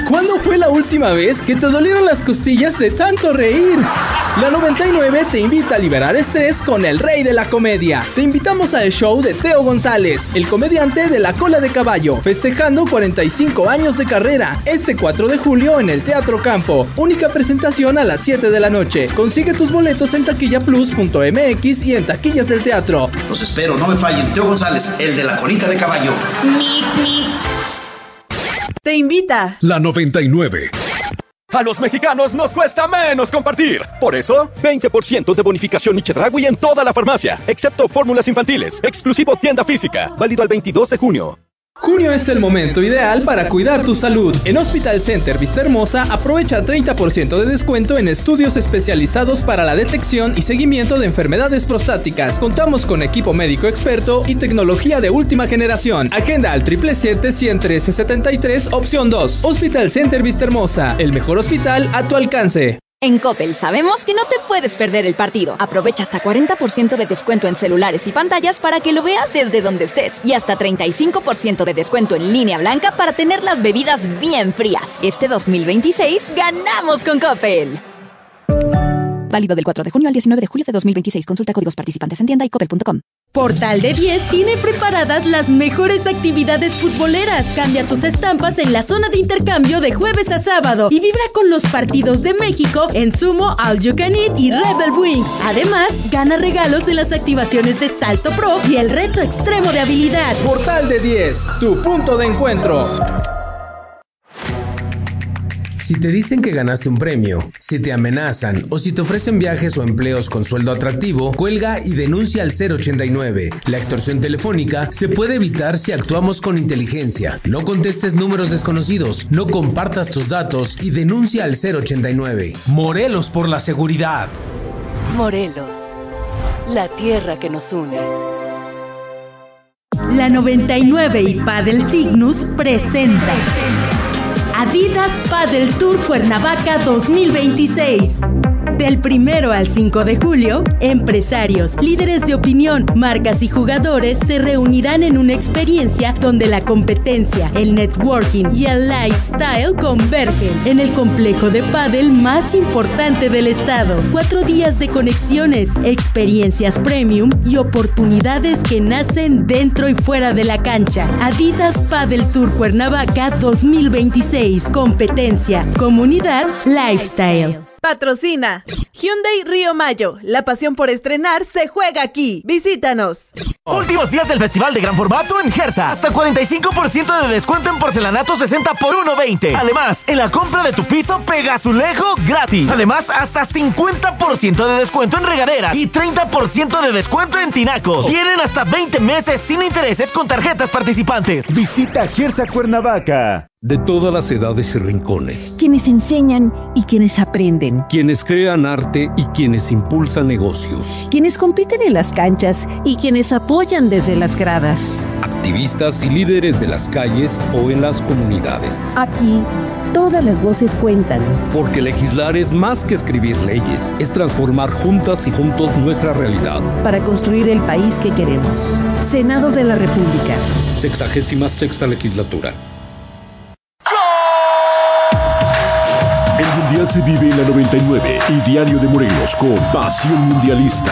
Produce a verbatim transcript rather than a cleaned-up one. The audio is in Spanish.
¿Cuándo fue la última vez que te dolieron las costillas de tanto reír? La noventa y nueve te invita a liberar estrés con el rey de la comedia. Te invitamos al show de Teo González, el comediante de La Cola de Caballo, festejando cuarenta y cinco años de carrera, este cuatro de julio en el Teatro Campo. Única presentación a las siete de la noche. Consigue tus boletos en taquilla plus punto m x y en taquillas del teatro. Los espero, no me fallen. Teo González, el de La Colita de Caballo. Mi, mi. Te invita La noventa y nueve. A los mexicanos nos cuesta menos compartir. Por eso, veinte por ciento de bonificación y Chedraui en toda la farmacia, excepto fórmulas infantiles. Exclusivo tienda física. Válido al veintidós de junio. Junio es el momento ideal para cuidar tu salud. En Hospital Center Vista Hermosa aprovecha treinta por ciento de descuento en estudios especializados para la detección y seguimiento de enfermedades prostáticas. Contamos con equipo médico experto y tecnología de última generación. Agenda al siete siete siete, uno cero uno tres setenta y tres, opción dos. Hospital Center Vista Hermosa, el mejor hospital a tu alcance. En Coppel sabemos que no te puedes perder el partido. Aprovecha hasta cuarenta por ciento de descuento en celulares y pantallas para que lo veas desde donde estés. Y hasta treinta y cinco por ciento de descuento en línea blanca para tener las bebidas bien frías. Este dos mil veintiséis ganamos con Coppel. Válido del cuatro de junio al diecinueve de julio de dos mil veintiséis. Consulta códigos participantes en tienda y coppel punto com. Portal de diez tiene preparadas las mejores actividades futboleras. Cambia tus estampas en la zona de intercambio de jueves a sábado y vibra con los partidos de México en Sumo, All You Can Eat y Rebel Wings. Además, gana regalos en las activaciones de Salto Pro y el reto extremo de habilidad. Portal de diez, tu punto de encuentro. Si te dicen que ganaste un premio, si te amenazan o si te ofrecen viajes o empleos con sueldo atractivo, cuelga y denuncia al cero ochenta y nueve. La extorsión telefónica se puede evitar si actuamos con inteligencia. No contestes números desconocidos, no compartas tus datos y denuncia al cero ochenta y nueve. Morelos por la seguridad. Morelos, la tierra que nos une. La noventa y nueve y Padel Cygnus presenta Adidas Padel Tour Cuernavaca dos mil veintiséis. Del primero al cinco de julio, empresarios, líderes de opinión, marcas y jugadores se reunirán en una experiencia donde la competencia, el networking y el lifestyle convergen en el complejo de pádel más importante del estado. Cuatro días de conexiones, experiencias premium y oportunidades que nacen dentro y fuera de la cancha. Adidas Padel Tour Cuernavaca dos mil veintiséis. Competencia, comunidad, lifestyle. Patrocina Hyundai Río Mayo. La pasión por estrenar se juega aquí. Visítanos. Últimos días del Festival de Gran Formato en Gersa. Hasta cuarenta y cinco por ciento de descuento en porcelanato sesenta por uno veinte. Además, en la compra de tu piso, pega azulejo gratis. Además, hasta cincuenta por ciento de descuento en regaderas y treinta por ciento de descuento en tinacos. Tienen hasta veinte meses sin intereses con tarjetas participantes. Visita Gersa Cuernavaca. De todas las edades y rincones. Quienes enseñan y quienes aprenden. Quienes crean arte y quienes impulsan negocios. Quienes compiten en las canchas y quienes apoyan desde las gradas. Activistas y líderes de las calles o en las comunidades. Aquí, todas las voces cuentan. Porque legislar es más que escribir leyes. Es transformar juntas y juntos nuestra realidad. Para construir el país que queremos. Senado de la República. Sexagésima sexta legislatura. El Mundial se vive en la noventa y nueve y Diario de Morelos con Pasión Mundialista.